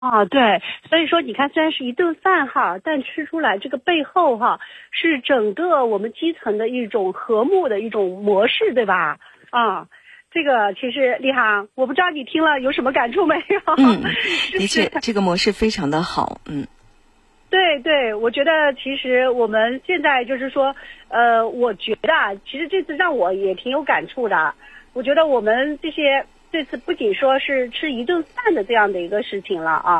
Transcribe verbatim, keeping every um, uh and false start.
啊，对，所以说你看，虽然是一顿饭哈，但吃出来这个背后哈，是整个我们基层的一种和睦的一种模式，对吧？啊，这个其实李航，我不知道你听了有什么感触没有？ 嗯，的确，这个模式非常的好，嗯。 对对，我觉得其实我们现在就是说，呃，我觉得啊，其实这次让我也挺有感触的。我觉得我们这些这次不仅说是吃一顿饭的这样的一个事情了啊。